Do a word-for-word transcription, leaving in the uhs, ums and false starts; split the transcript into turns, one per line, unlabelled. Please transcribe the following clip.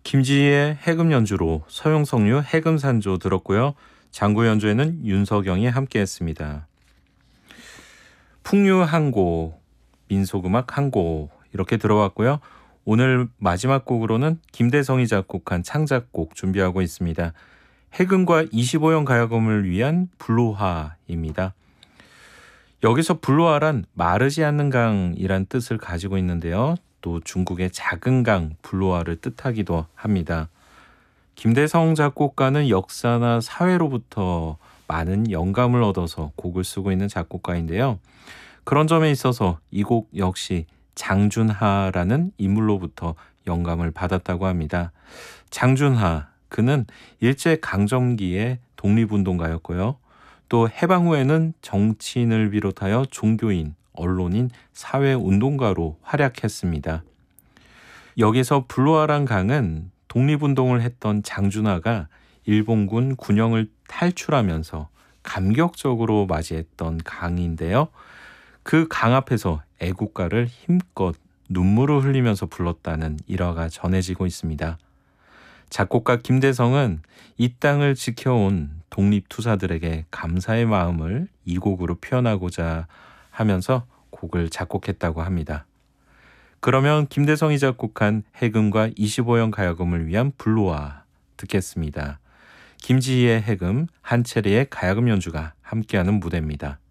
김지희의 해금 연주로 서용석류 해금산조 들었고요. 장구 연주에는 윤석영이 함께했습니다. 풍류 한 곡, 민속음악 한 곡 이렇게 들어왔고요. 오늘 마지막 곡으로는 김대성이 작곡한 창작곡 준비하고 있습니다. 해금과 이십오 형 가야금을 위한 불로화입니다. 여기서 불로화란 마르지 않는 강이란 뜻을 가지고 있는데요. 또 중국의 작은 강 불로화를 뜻하기도 합니다. 김대성 작곡가는 역사나 사회로부터 많은 영감을 얻어서 곡을 쓰고 있는 작곡가인데요. 그런 점에 있어서 이 곡 역시 장준하라는 인물로부터 영감을 받았다고 합니다. 장준하, 그는 일제강점기의 독립운동가였고요. 또 해방 후에는 정치인을 비롯하여 종교인, 언론인, 사회운동가로 활약했습니다. 여기서 불로아란 강은 독립운동을 했던 장준하가 일본군 군영을 탈출하면서 감격적으로 맞이했던 강인데요. 그 강 앞에서 애국가를 힘껏 눈물을 흘리면서 불렀다는 일화가 전해지고 있습니다. 작곡가 김대성은 이 땅을 지켜온 독립투사들에게 감사의 마음을 이 곡으로 표현하고자 하면서 곡을 작곡했다고 합니다. 그러면 김대성이 작곡한 해금과 이십오 형 가야금을 위한 불로화 듣겠습니다. 김지희의 해금, 한채리의 가야금 연주가 함께하는 무대입니다.